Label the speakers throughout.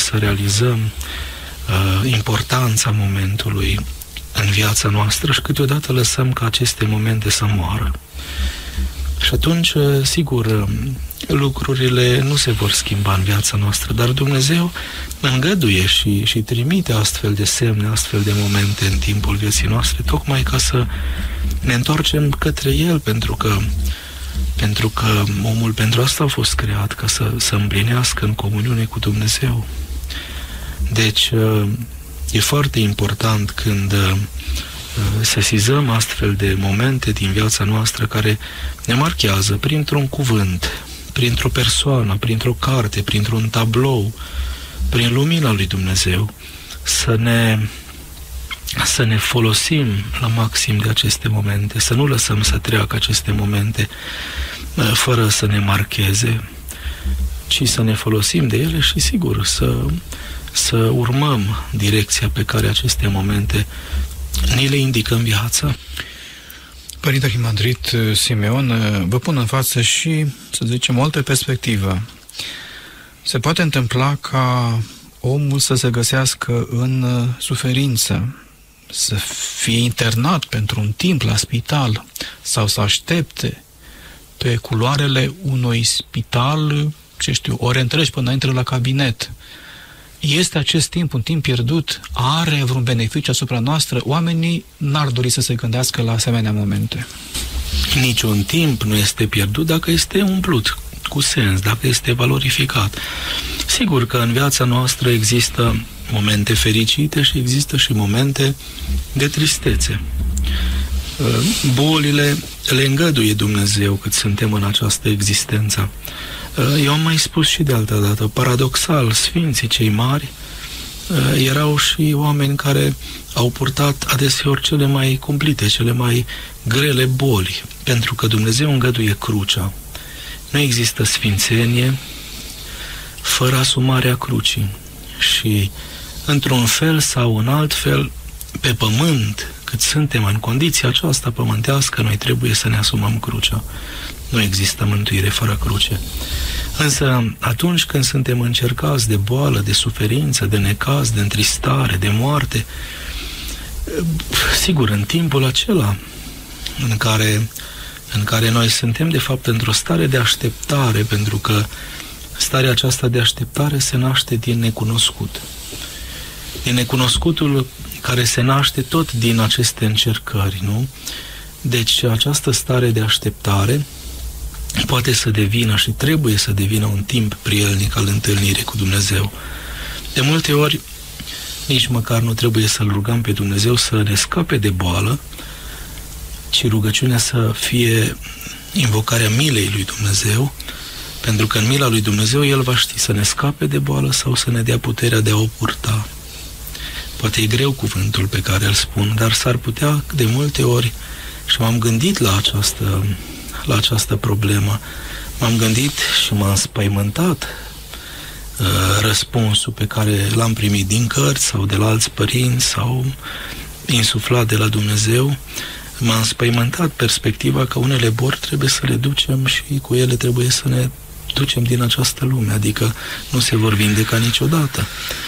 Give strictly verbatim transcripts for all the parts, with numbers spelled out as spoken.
Speaker 1: să realizăm uh, importanța momentului în viața noastră și câteodată lăsăm ca aceste momente să moară. Și atunci, sigur, lucrurile nu se vor schimba în viața noastră, dar Dumnezeu îngăduie și, și trimite astfel de semne, astfel de momente în timpul vieții noastre, tocmai ca să ne întoarcem către El, pentru că, pentru că omul pentru asta a fost creat, ca să, să împlinească în comuniune cu Dumnezeu. Deci, e foarte important când sesizăm astfel de momente din viața noastră care ne marchează printr-un cuvânt, printr-o persoană, printr-o carte, printr-un tablou, prin lumina lui Dumnezeu, să ne, să ne folosim la maxim de aceste momente, să nu lăsăm să treacă aceste momente fără să ne marcheze, ci să ne folosim de ele și, sigur, să, să urmăm direcția pe care aceste momente ni le indică în viață.
Speaker 2: Părinte Arhimandrit Simeon, vă pun în față și, să zicem, o altă perspectivă. Se poate întâmpla ca omul să se găsească în suferință, să fie internat pentru un timp la spital sau să aștepte pe culoarele unui spital, ce știu, ore întregi până intră la cabinet. Este acest timp un timp pierdut? Are vreun beneficiu asupra noastră? Oamenii n-ar dori să se gândească la asemenea momente.
Speaker 1: Niciun timp nu este pierdut dacă este umplut cu sens, dacă este valorificat. Sigur că în viața noastră există momente fericite și există și momente de tristețe. Bolile le îngăduie Dumnezeu cât suntem în această existență. Eu am mai spus și de altă dată, paradoxal, sfinții cei mari erau și oameni care au purtat adeseori cele mai cumplite, cele mai grele boli, pentru că Dumnezeu îngăduie crucea. Nu există sfințenie fără asumarea crucii. Și într-un fel sau în alt fel, pe pământ, cât suntem în condiția aceasta pământească, noi trebuie să ne asumăm crucea. Nu există mântuire fără cruce. Însă, atunci când suntem încercați de boală, de suferință, de necaz, de întristare, de moarte, sigur, în timpul acela în care, în care noi suntem, de fapt, într-o stare de așteptare, pentru că starea aceasta de așteptare se naște din necunoscut. Din necunoscutul care se naște tot din aceste încercări, nu? Deci, această stare de așteptare poate să devină și trebuie să devină un timp prielnic al întâlnirii cu Dumnezeu. De multe ori, nici măcar nu trebuie să-L rugăm pe Dumnezeu să ne scape de boală, ci rugăciunea să fie invocarea milei lui Dumnezeu, pentru că în mila lui Dumnezeu El va ști să ne scape de boală sau să ne dea puterea de a o purta. Poate e greu cuvântul pe care îl spun, dar s-ar putea de multe ori, și m-am gândit la această la această problemă. M-am gândit și m-am înspăimântat uh, răspunsul pe care l-am primit din cărți sau de la alți părinți sau insuflat de la Dumnezeu. M-am înspăimântat perspectiva că unele boli trebuie să le ducem și cu ele trebuie să ne ducem din această lume, adică nu se vor vindeca niciodată.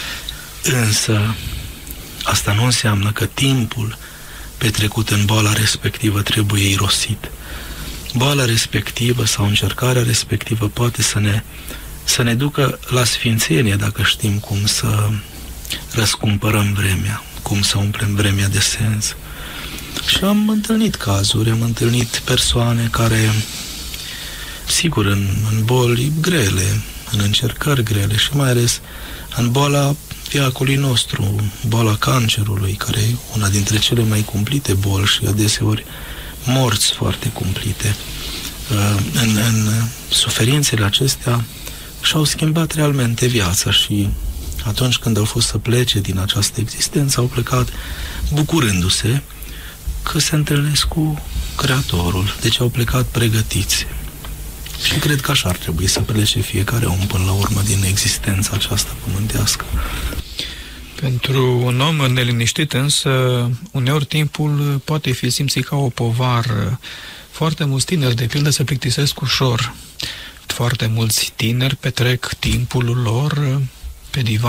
Speaker 1: Însă asta nu înseamnă că timpul petrecut în boala respectivă trebuie irosit. Boala respectivă sau încercarea respectivă poate să ne, să ne ducă la sfințenie dacă știm cum să răscumpărăm vremea, cum să umplem vremea de sens. Și am întâlnit cazuri, am întâlnit persoane care, sigur, în, în boli grele, în încercări grele și mai ales în boala veacului nostru, boala cancerului, care e una dintre cele mai cumplite boli și adeseori morți foarte cumplite. În, în suferințele acestea și-au schimbat realmente viața și atunci când au fost să plece din această existență, au plecat bucurându-se că se întâlnesc cu Creatorul. Deci au plecat pregătiți. Și cred că așa ar trebui să plece fiecare om până la urmă din existența aceasta pământească.
Speaker 2: Pentru un om neliniștit însă, uneori timpul poate fi simțit ca o povară. Foarte mulți tineri, de pildă, se plictisesc ușor. Foarte mulți tineri petrec timpul lor pe divan